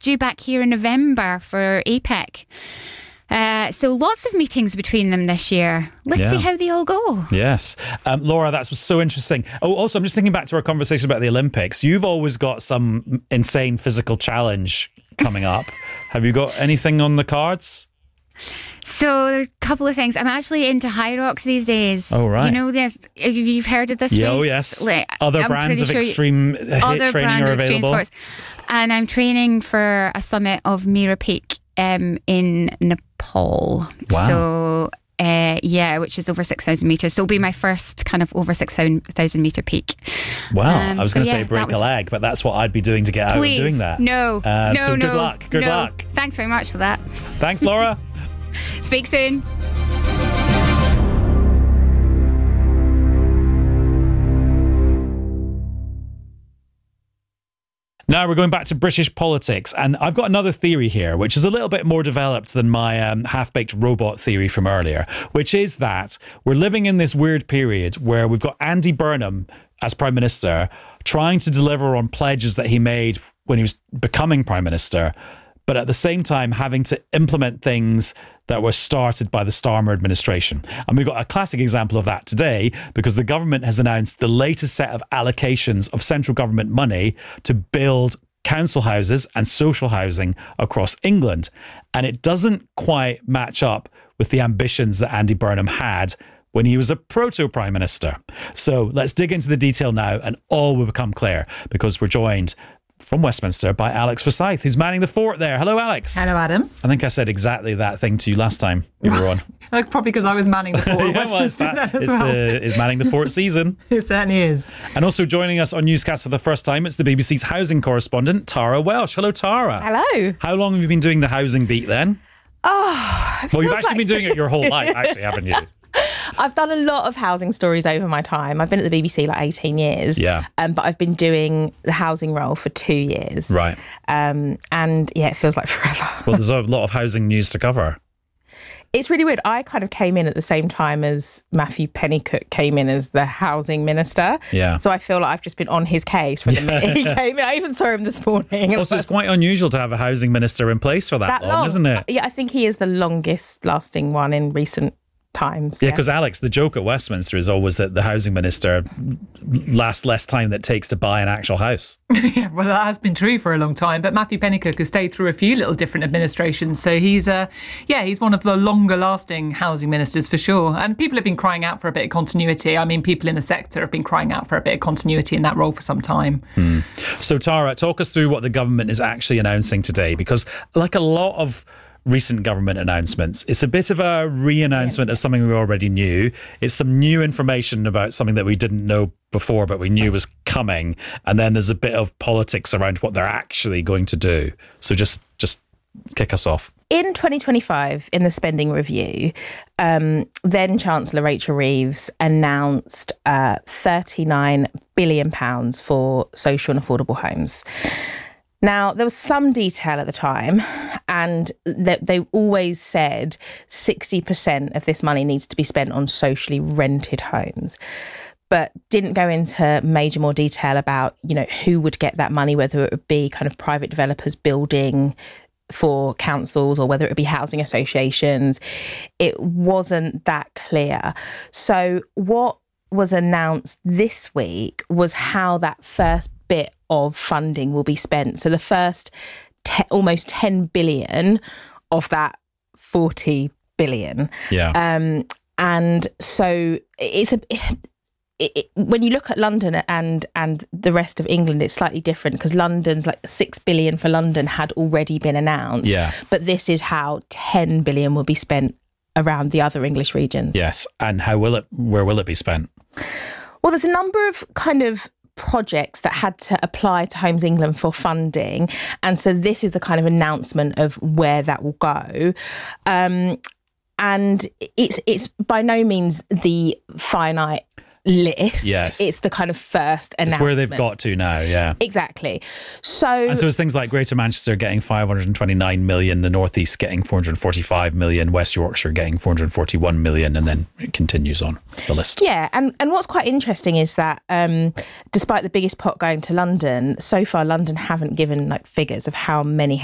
due back here in November for APEC. So lots of meetings between them this year. Let's see how they all go. Yes. Laura, that was so interesting. Oh, also, I'm just thinking back to our conversation about the Olympics. You've always got some insane physical challenge coming up. Have you got anything on the cards? So there's a couple of things. I'm actually into high rocks these days. Oh, right. You know this? You've heard of this race? Oh, yes. Other brands of extreme HIIT training are available. Sports. And I'm training for a summit of Mira Peak in Nepal. Wow. So, which is over 6,000 metres. So it'll be my first kind of over 6,000 metre peak. Wow. I was going to say break a leg, but that's what I'd be doing to get out of doing that. No. So good luck. Good luck. Thanks very much for that. Thanks, Laura. Speak soon. Now we're going back to British politics, and I've got another theory here, which is a little bit more developed than my half-baked robot theory from earlier, which is that we're living in this weird period where we've got Andy Burnham as Prime Minister trying to deliver on pledges that he made when he was becoming Prime Minister, but at the same time having to implement things that were started by the Starmer administration. And we've got a classic example of that today because the government has announced the latest set of allocations of central government money to build council houses and social housing across England. And it doesn't quite match up with the ambitions that Andy Burnham had when he was a proto-prime minister. So let's dig into the detail now and all will become clear because we're joined from Westminster by Alex Forsyth, who's manning the fort there. Hello, Alex. Hello, Adam. I think I said exactly that thing to you last time you were on. Probably because I was manning the fort. It's manning the fort season. It certainly is. And also joining us on Newscast for the first time, it's the BBC's housing correspondent, Tara Welsh. Hello, Tara. Hello. How long have you been doing the housing beat then? Well, you've actually been doing it your whole life, actually, haven't you? I've done a lot of housing stories over my time. I've been at the BBC like 18 years. Yeah. But I've been doing the housing role for 2 years. Right. And it feels like forever. Well, there's a lot of housing news to cover. It's really weird. I kind of came in at the same time as Matthew Pennycook came in as the housing minister. Yeah. So I feel like I've just been on his case from the minute he came in. I even saw him this morning. Also, it's quite unusual to have a housing minister in place for that long, isn't it? Yeah, I think he is the longest lasting one in recent times. Yeah, because Alex, the joke at Westminster is always that the housing minister lasts less time than it takes to buy an actual house. Yeah, well, that has been true for a long time. But Matthew Pennycook has stayed through a few little different administrations. So he's one of the longer lasting housing ministers for sure. And people have been crying out for a bit of continuity. I mean, people in the sector have been crying out for a bit of continuity in that role for some time. So Tara, talk us through what the government is actually announcing today, because like a lot of recent government announcements, it's a bit of a re-announcement of something we already knew. It's some new information about something that we didn't know before but we knew was coming, and then there's a bit of politics around what they're actually going to do. So just kick us off. In 2025, in the spending review, then Chancellor Rachel Reeves announced £39 billion for social and affordable homes. Now, there was some detail at the time, and they always said 60% of this money needs to be spent on socially rented homes, but didn't go into more detail about, who would get that money, whether it would be kind of private developers building for councils or whether it would be housing associations. It wasn't that clear. So what was announced this week was how that first bit of funding will be spent. So the first almost 10 billion of that 40 billion. Yeah. And so it's when you look at London and the rest of England, it's slightly different because London's like 6 billion for London had already been announced. Yeah. But this is how 10 billion will be spent around the other English regions. Yes. And where will it be spent? Well, there's a number of kind of projects that had to apply to Homes England for funding. And so this is the kind of announcement of where that will go. And it's by no means the finite list. Yes. It's the kind of first announcement. It's where they've got to now, yeah. Exactly. So it's things like Greater Manchester getting 529 million, the North East getting 445 million, West Yorkshire getting 441 million, and then it continues on the list. Yeah, and what's quite interesting is that despite the biggest pot going to London, so far London haven't given figures of how many